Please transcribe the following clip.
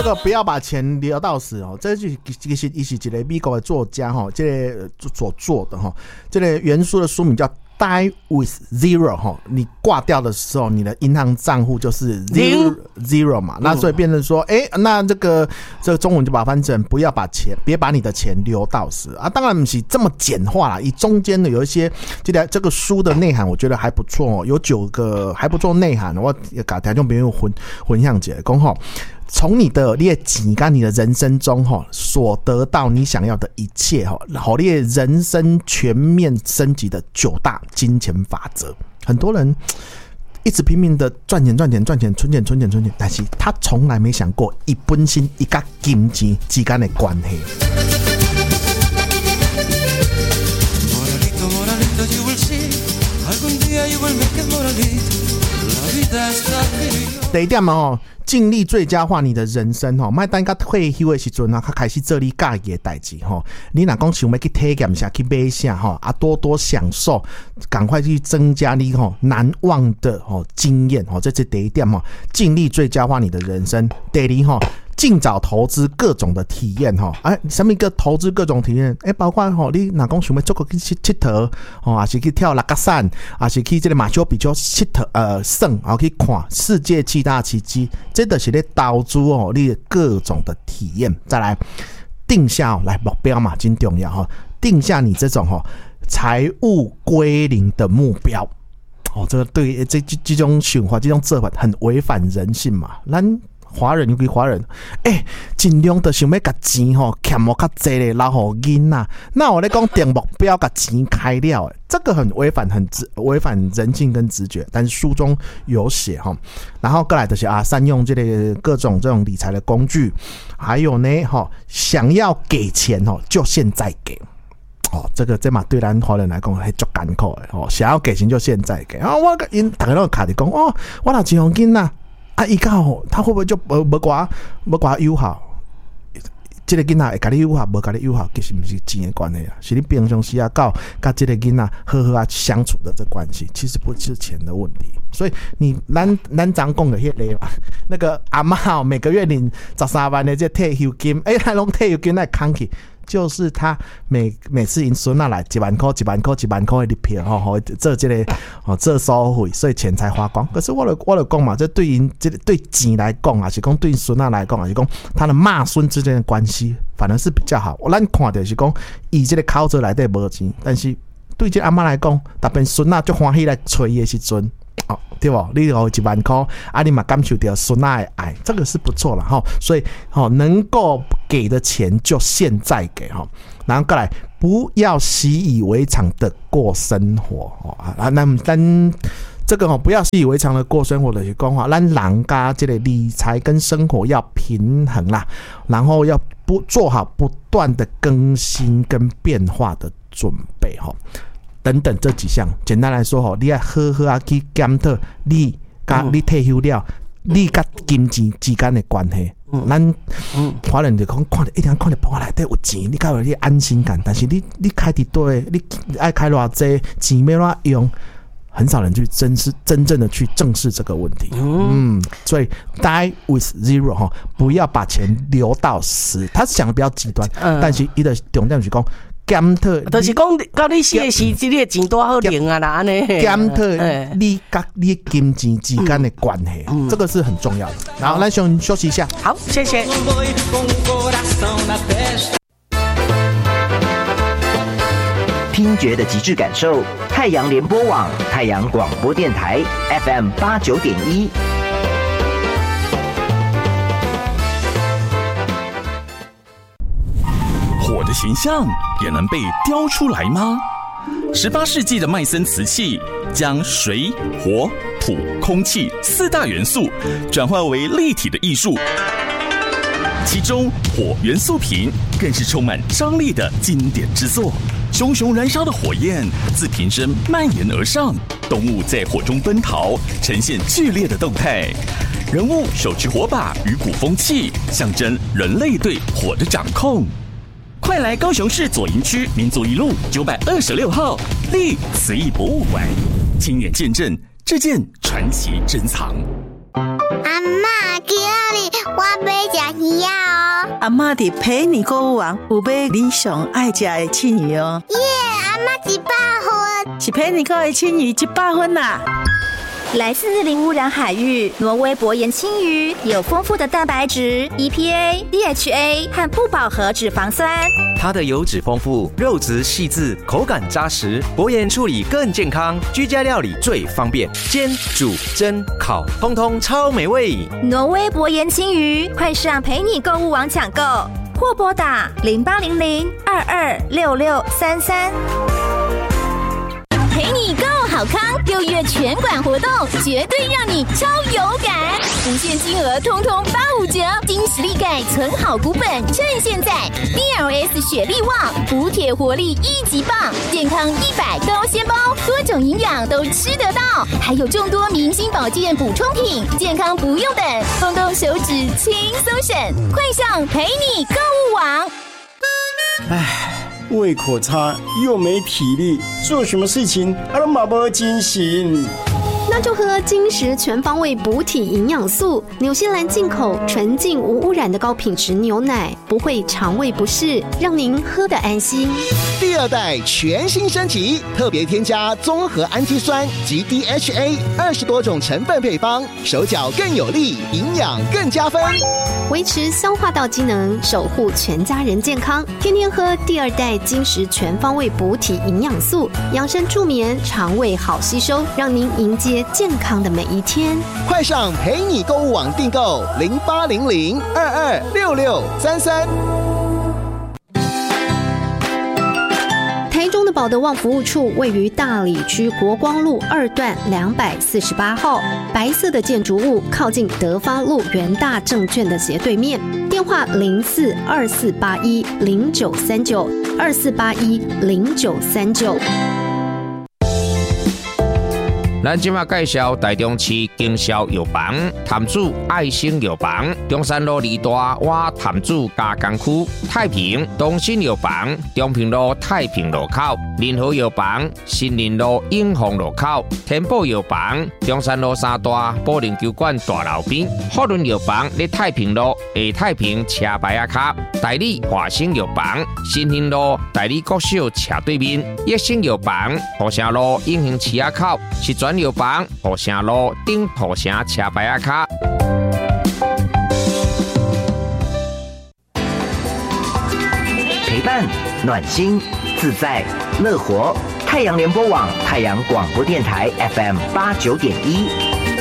这个不要把钱留到死哦，这是其实一个美国的作家哈，这个所做的哈，这个原书的书名叫。Die with zero 哈，你挂掉的时候，你的银行账户就是 zero 嘛，那所以变成说，那这个中文就把它翻成别把你的钱留到死啊。当然不是这么简化啦，以中间的有一些这个书的内涵，我觉得还不错哦，有9个还不错内涵，我给听众朋友分享一下，讲吼。从你的钱跟你的人生中所得到你想要的一切好你的人生全面升级的9大金钱法则。很多人一直拼命的赚钱，存钱，但是他从来没想过一本身一个金钱之间的关系。第一点嘛尽力最佳化你的人生莫等到退休的时阵较开始做你喜欢的代志你若讲想要去体验一下去买下多多享受，赶快去增加你难忘的经验这是第一点尽力最佳化你的人生。第二尽早投资各种的体验什么叫投资各种体验包括你若讲想要出国去佚佗还是去跳拉卡伞，还是去这个马丘比丘佚佗耍去看世界7大奇迹，这就是咧投资你的各种的体验。再来定下来目标嘛，真重要定下你这种财务归零的目标这个对这种想法这种做法很违反人性嘛。咱华人尤其华人尽量的想要把钱欠我较多的留给囡仔，那我在讲定目标把钱开了这个很违反人性跟直觉，但是书中有写然后过来就是善用这个各种这种理财的工具，还有呢想要给钱就现在给这嘛对咱华人来讲很艰苦的想要给钱就现在给我因大家都卡在讲我拿钱给囡仔伊他会不会就没寡友好？这个囡仔会跟你友好，没跟你友好，其实不是钱的关系是你平常时跟这个囡仔好好相处的这关系，其实不是钱的问题。所以咱常讲的那个阿嬷每个月领13万的这退休金，他拢退休金来扛起。就是他每次因孙仔来1万块的日票做这个做收费，所以钱才花光。可是我就讲嘛，这对因这对钱来讲，还是讲对孙仔来讲，还是讲他的妈孙之间的关系，反而是比较好。咱看到是讲伊这个口罩内底无钱，但是对这阿嬷来讲，特别孙仔就欢喜来催伊的时阵。对吧？你有1万块你嘛感受到孙仔的爱，这个是不错啦所以能够给的钱就现在给然后过来不要习以为常的过生活咱这个不要习以为常的过生活的是讲咱人家这个理财跟生活要平衡啦，然后要做好不断的更新跟变化的准备等等这几项，简单来说你要好好去检讨你退休了你跟金钱之间的关系。咱华人就讲一定看到包内底有钱，你才有你安心感。但是你开伫对，你爱开偌济钱要怎用，很少人去真正的去正视这个问题。所以 die with zero 不要把钱留到死。他是讲的比较极端，但是他的重点是讲。检讨， 就是讲到你死的时，你的钱多好领啦，安尼。 检讨你跟你金钱之间的关系，这个是很重要的。然后，咱先休息一下。 好，谢谢。 听觉的极致感受，太阳联播网、太阳广播电台 FM 89.1。 火的形象也能被雕出来吗？18世纪的麦森瓷器将水、火、土、空气4大元素转化为立体的艺术，其中火元素瓶更是充满张力的经典之作。熊熊燃烧的火焰自瓶身蔓延而上，动物在火中奔逃，呈现剧烈的动态。人物手持火把与鼓风器，象征人类对火的掌控。快来高雄市左营区民族一路926号立慈义博物馆，亲眼见证这件传奇珍藏。 阿嬷，今日我要吃鱼哦。 阿嬷伫陪你购物网有买你上爱吃的青鱼哦。 耶，阿嬷100分， 是陪你购的青鱼100分啦。 来自零污染海域，挪威薄盐青鱼有丰富的蛋白质、EPA、DHA 和不饱和脂肪酸。 它的油脂丰富，肉质细致，口感扎实，薄盐处理更健康，居家料理最方便，煎、煮、蒸、烤，通通超美味。 挪威薄盐青鱼，快上陪你购物网抢购，或拨打0800-226633。 陪你购好康，6月全馆活动绝对让你超有感，无限金额通通85折，金实力钙存好股本，趁现在 ！DLS 雪力旺补铁活力1级棒，健康100高纤包，多种营养都吃得到，还有众多明星保健补充品，健康不用等，动动手指轻松省，快上陪你购物网。 胃口差又没体力，做什么事情都没精神。 那就喝金石全方位补体营养素，纽西兰进口纯净无污染的高品质牛奶，不会肠胃不适，让您喝得安心。 第2代全新升级，特别添加综合氨基酸及 DHA 20多种成分配方，手脚更有力，营养更加分， 维持消化道机能，守护全家人健康。天天喝第2代金石全方位补体营养素，养生助眠，肠胃好吸收，让您迎接健康的每一天。 快上陪你购物网订购0800226633。 台中的保德旺服务处位于大里区国光路2段248号，白色的建筑物靠近德芳路元大证券的斜对面，电话042481093924810939。 咱今麦介绍台中市经销药房潭子爱心药房，中山路2大瓦潭子加工区，太平东新药房中平路太平路口，仁和药房新林路永丰路口，天宝药房中山路3大保龄球馆大楼边，福伦药房在太平路下太平车牌仔卡，代理华兴药房新兴路代理国小斜对面，益生药房土城路永兴市仔口，是专药房土城路顶土城车牌仔卡。 陪伴、暖心、自在、乐活。太阳联播网、太阳广播电台 FM 89.1。